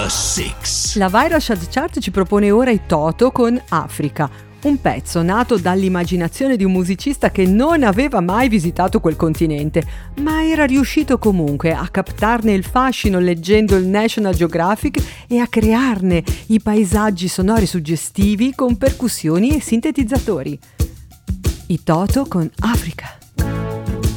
Number 6. La Viral Chart ci propone ora i Toto con Africa, un pezzo nato dall'immaginazione di un musicista che non aveva mai visitato quel continente, ma era riuscito comunque a captarne il fascino leggendo il National Geographic e a crearne i paesaggi sonori suggestivi con percussioni e sintetizzatori. I Toto con Africa.